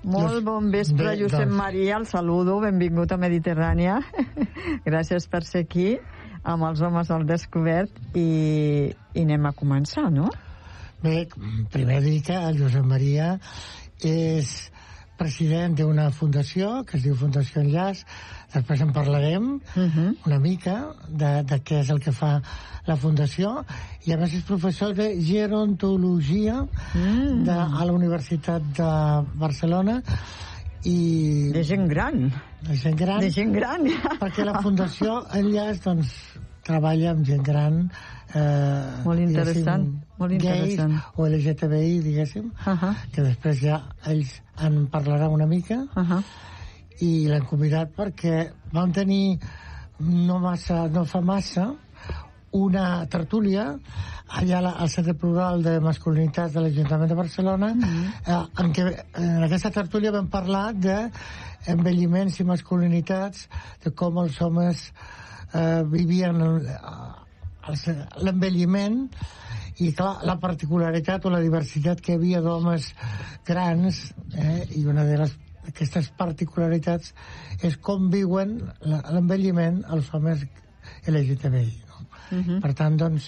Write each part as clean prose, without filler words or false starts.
Molt bon vespre, Josep Maria, el saludo, benvingut a Mediterrània. Gràcies per ser aquí amb els homes al descobert i anem a començar, no? Bé, primer dir que el Josep Maria és president d'una fundació que es diu Fundació Enllaç. Després en parlarem una mica de què és el que fa la fundació, i a més és professor de gerontologia a la Universitat de Barcelona. De gent gran. De gent gran. Perquè la Fundació Enllaç doncs treballa amb gent gran, molt interessant, gais o LGTBI, diguéssim, que després ja ells en parlaran una mica. I l'hem convidat perquè vam tenir no fa massa una tertúlia allà al Centre Plural de Masculinitats de l'Ajuntament de Barcelona, en què en aquesta tertúlia vam parlar d'envelliments i masculinitats, de com els homes vivien l'envelliment, i clar, la particularitat o la diversitat que hi havia d'homes grans, i una d'aquestes particularitats és com viuen l'envelliment els homes LGTBI, no? Per tant, doncs,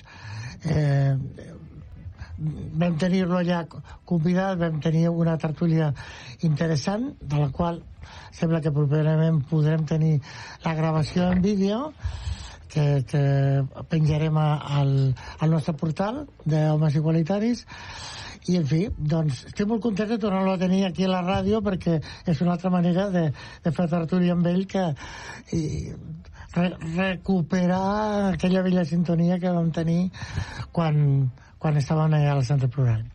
vam tenir-lo allà convidat, vam tenir una tertúlia interessant, de la qual sembla que properament podrem tenir la gravació en vídeo, que penjarem al nostre portal d'Homes Igualitaris. I, en fi, doncs, estic molt content de tornar-lo a tenir aquí a la ràdio, perquè és una altra manera de fer tertúlia amb ell, que recuperar aquella vella sintonia que vam tenir quan estàvem allà al Centre Plural.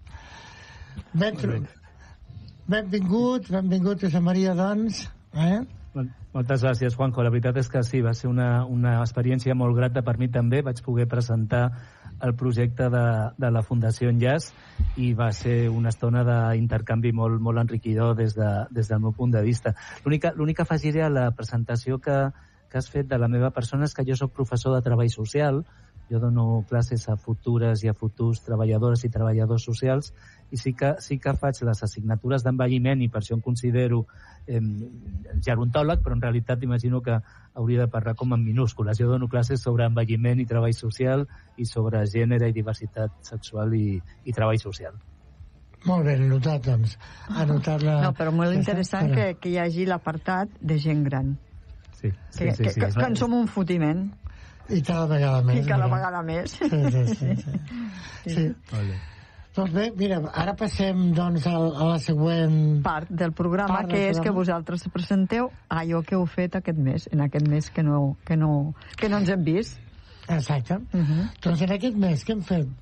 Benvingut, Josep Maria, doncs. Moltes gràcies, Juanjo. La veritat és que sí, va ser una experiència molt grata per mi també. Vaig poder presentar el projecte de la Fundació Enllaç i va ser una estona d'intercanvi molt enriquidor des del meu punt de vista. L'únic que afegiré a la presentació que has fet de la meva persona és que jo soc professor de treball social. Jo dono classes a futures i a futurs treballadores i treballadors socials, i sí que faig les assignatures d'envelliment, i per això em considero gerontòleg, però en realitat imagino que hauria de parlar com en minúscules. Jo dono classes sobre envelliment i treball social, i sobre gènere i diversitat sexual i treball social. Molt bé, anotat, doncs. No, però molt interessant que hi hagi l'apartat de gent gran. Sí. Que en som un fotiment. I cada vegada més. Sí. Doncs bé, mira, ara passem doncs a la següent part del programa, que és que vosaltres presenteu allò que heu fet aquest mes, en aquest mes que no ens hem vist. Exacte. Doncs en aquest mes què hem fet?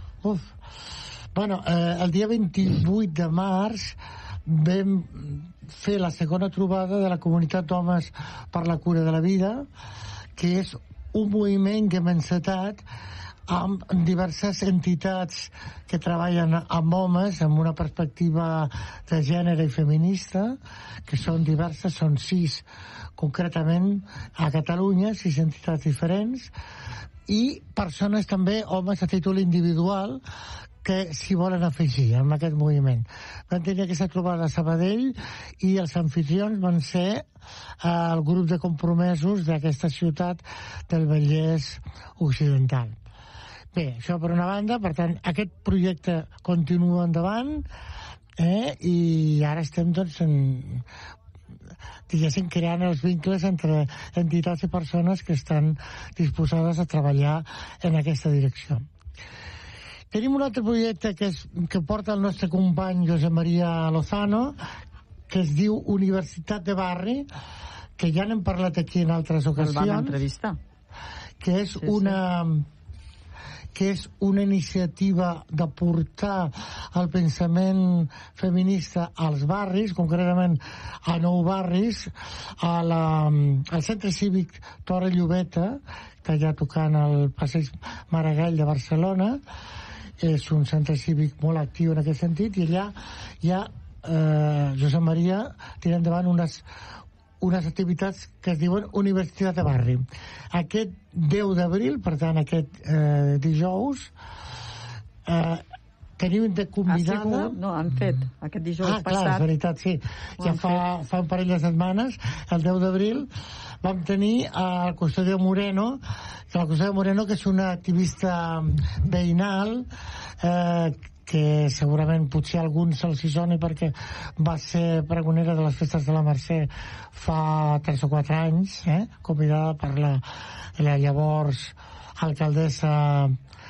Bueno, el dia 28 de març vam fer la segona trobada de la Comunitat d'Homes per la Cura de la Vida, que és un moviment que hem encetat amb diverses entitats que treballen amb homes amb una perspectiva de gènere i feminista, que són diverses, són 6 concretament a Catalunya, 6 entitats diferents, i persones també, homes a títol individual, que s'hi volen afegir en aquest moviment. Vam tenir aquesta trobada a Sabadell i els anfitrions van ser el grup de compromesos d'aquesta ciutat del Vallès Occidental. Bé, això per una banda. Per tant, aquest projecte continua endavant, i ara estem doncs diguéssim, creant els vincles entre entitats i persones que estan disposades a treballar en aquesta direcció. Tenim un altre projecte que porta el nostre company Josep Maria Lozano, que es diu Universitat de Barri, que ja n'hem parlat aquí en altres ocasions. El vam entrevistar. Que és una iniciativa de portar el pensament feminista als barris, concretament a 9 barris, al Centre Cívic Torre Llobeta, que hi ha tocant al Passeig Maragall de Barcelona. És un centre cívic molt actiu en aquest sentit, i allà ja Josep Maria tira endavant unes activitats que es diuen Universitat de Barri. Aquest 10 d'abril, per tant aquest dijous, tenim de convidada... Ha sigut, no, han fet aquest dijous passat. Clar, és veritat, sí. Ja fa un parell de setmanes, el 10 d'abril, vam tenir el Custodio Moreno, que és una activista veïnal, que segurament potser a alguns se'ls hi soni perquè va ser pregonera de les festes de la Mercè fa 3 o 4 anys, convidada per la llavors alcaldessa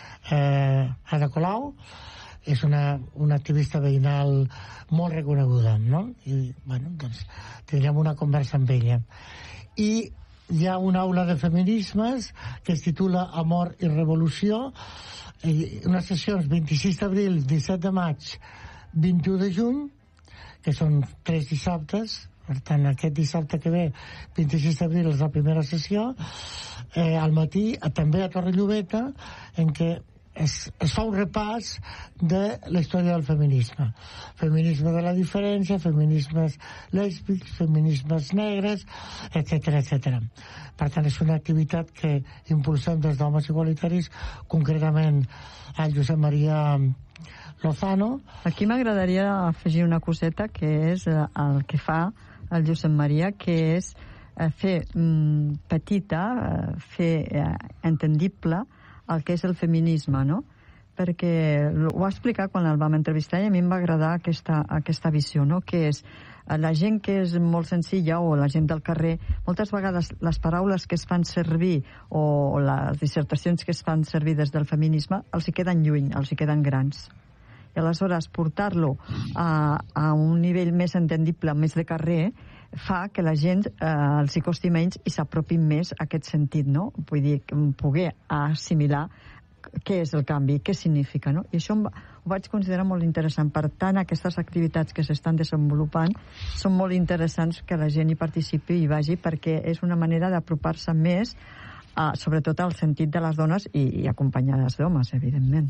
Ada Colau. És una activista veïnal molt reconeguda, no? I, bueno, doncs, tindrem una conversa amb ella. I hi ha una aula de feminismes que es titula Amor i Revolució, unes sessions 26 d'abril, 17 de maig, 21 de juny, que són 3 dissabtes. Per tant, aquest dissabte que ve, 26 d'abril, és la primera sessió, al matí, també a Torre Llobeta, en què es fa un repàs de la història del feminisme. Feminisme de la diferència, feminismes lèsbics, feminismes negres, etc. Per tant, és una activitat que impulsem des d'Homes Igualitaris, concretament el Josep Maria Lozano. Aquí m'agradaria afegir una coseta, que és el que fa el Josep Maria, que és fer petita, fer entendible el que és el feminisme, no? Perquè ho va explicar quan el vam entrevistar i a mi em va agradar aquesta visió, no? Que és la gent que és molt senzilla o la gent del carrer, moltes vegades les paraules que es fan servir o les dissertacions que es fan servir des del feminisme els hi queden lluny, els hi queden grans. I aleshores portar-lo a un nivell més entendible, més de carrer, fa que la gent els hi costi menys i s'apropin més a aquest sentit, no? Vull dir, poder assimilar què és el canvi, què significa, no? I això ho vaig considerar molt interessant. Per tant, aquestes activitats que s'estan desenvolupant són molt interessants que la gent hi participi i hi vagi, perquè és una manera d'apropar-se més, sobretot al sentit de les dones i acompanyades d'homes, evidentment.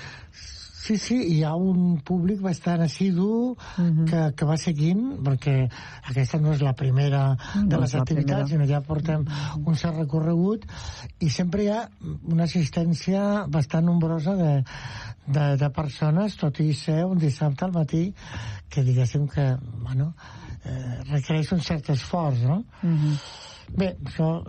Sí, hi ha un públic bastant assidu que va seguint, perquè aquesta no és la primera de les activitats, sinó ja portem un cert recorregut, i sempre hi ha una assistència bastant nombrosa de persones, tot i ser un dissabte al matí, que diguéssim que, bueno, requereix un cert esforç, no? Bé, això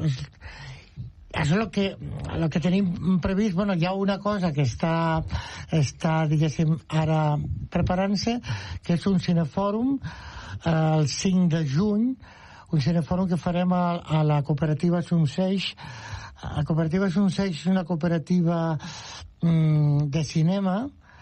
és el que tenim previst. Bueno, hi ha una cosa que està diguéssim, ara preparant-se, que és un cinefòrum el 5 de juny, un cinefòrum que farem a la cooperativa Sunseix. La cooperativa Sunseix és una cooperativa de cinema,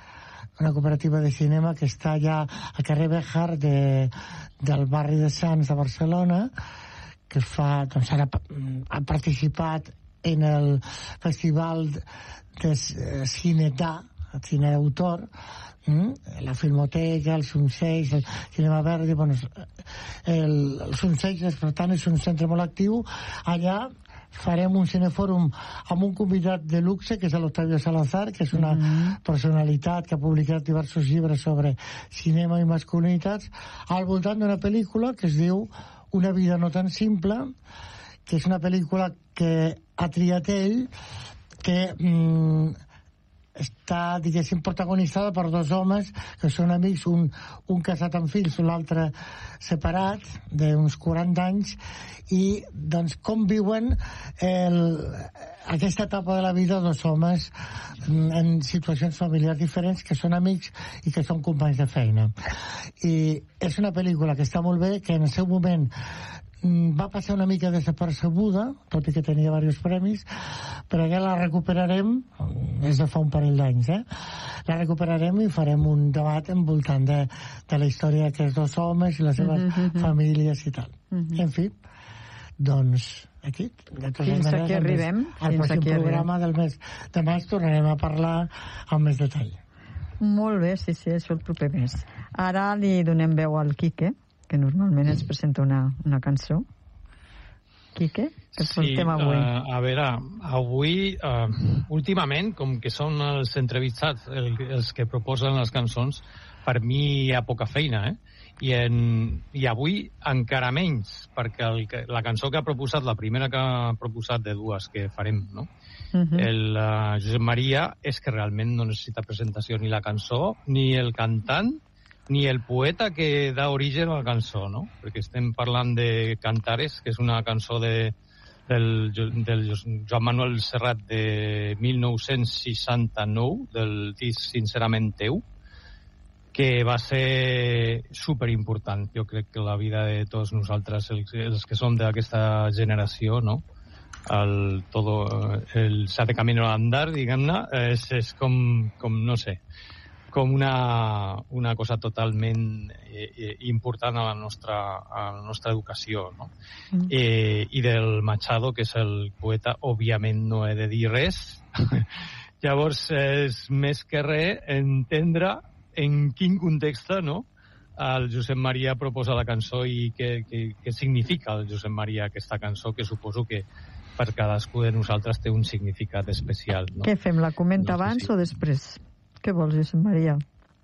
que està allà al carrer Béjar del barri de Sants de Barcelona, que doncs ara ha participat en el festival de cine cine d'autor, la Filmoteca, el Sunseix, el Cinema Verdi. Bueno, el Sunseix, per tant, és un centre molt actiu. Allà farem un cinefòrum amb un convidat de luxe, que és l'Octavio Salazar, que és una personalitat que ha publicat diversos llibres sobre cinema i masculinitats, al voltant d'una pel·lícula que es diu Una vida no tan simple, que és una pel·lícula que ha triat ell, que està, diguéssim, protagonitzada per 2 homes que són amics, un casat amb fills, l'altre separat, d'uns 40 anys, i doncs com viuen aquesta etapa de la vida 2 homes en situacions familiars diferents, que són amics i que són companys de feina. I és una pel·lícula que està molt bé, que en el seu moment va passar una mica desapercebuda, tot i que tenia diversos premis, però que la recuperarem des de fa un parell d'anys, la recuperarem i farem un debat envoltant de la història d'aquests 2 homes i les seves famílies i tal. En fi, doncs aquí, de totes fins maneres, aquí arribem. Al pròxim programa del mes de maig tornarem a parlar amb més detall. Molt bé, sí, això el proper mes. Ara li donem veu al Quique, que normalment ens presenta una cançó. Quique, què portem avui? A veure, avui, últimament, com que són els entrevistats els que proposen les cançons, per mi hi ha poca feina, I avui encara menys, perquè la cançó que ha proposat, la primera que ha proposat de dues que farem, no? El Josep Maria, és que realment no necessita presentació ni la cançó, ni el cantant, ni el poeta que dà origen a la cançó, no? Perquè estem parlant de Cantares, que és una cançó del Joan Manuel Serrat de 1969, del disc Sincerament teu, que va ser superimportant. Jo crec que la vida de tots nosaltres, els que som d'aquesta generació, no? El Se de camino a andar, diguem-ne, és com, no sé, com una cosa totalment important a la nostra educació, no? I del Machado, que és el poeta, òbviament no he de dir res. Llavors, és més que res entendre en quin context, no?, el Josep Maria proposa la cançó i què significa el Josep Maria aquesta cançó, que suposo que per cadascú de nosaltres té un significat especial, no? Què fem, la comenta abans o després? Què vols, Josep Maria?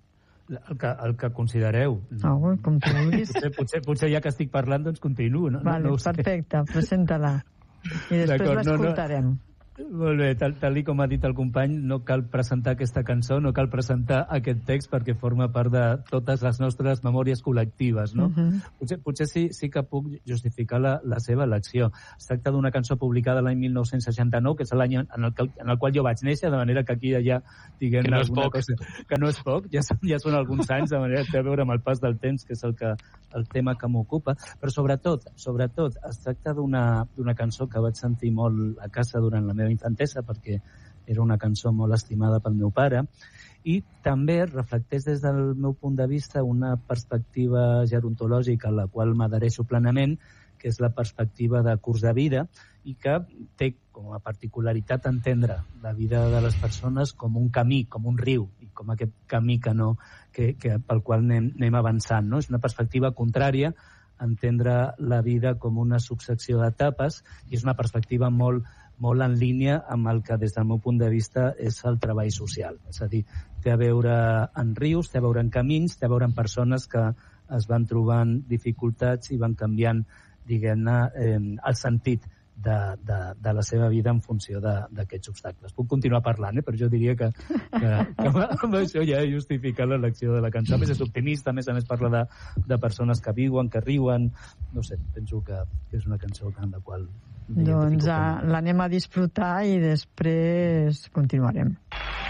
El que considereu. Com tu vulguis. Potser ja que estic parlant, doncs continuo. Vale, perfecte, presenta-la. I després l'escoltarem. Molt bé, tal com ha dit el company, no cal presentar aquesta cançó, no cal presentar aquest text perquè forma part de totes les nostres memòries col·lectives, no? Potser sí que puc justificar la seva elecció. Es tracta d'una cançó publicada l'any 1969, que és l'any en el qual jo vaig néixer, de manera que aquí ja diguem que no és poc. Que no és poc, ja són alguns anys, de manera que té a veure amb el pas del temps, que és el tema que m'ocupa, però sobretot es tracta d'una cançó que vaig sentir molt a casa durant la meva infantesa, perquè era una cançó molt estimada pel meu pare, i també reflecteix des del meu punt de vista una perspectiva gerontològica a la qual m'adhereixo plenament, que és la perspectiva de curs de vida, i que té com a particularitat entendre la vida de les persones com un camí, com un riu, i com aquest camí pel qual anem avançant, no? És una perspectiva contrària, entendre la vida com una successió d'etapes, i és una perspectiva molt en línia amb el que des del meu punt de vista és el treball social. És a dir, té a veure en rius, té a veure en camins, té a veure en persones que es van trobant dificultats i van canviant, diguem-ne, el sentit de la seva vida en funció d'aquests obstacles. Puc continuar parlant, però jo diria que amb això ja he justificat l'elecció de la cançó. A més, és optimista, a més parla de persones que viuen, que riuen. No sé, penso que és una cançó en la qual... Doncs l'anem a disfrutar i després continuarem.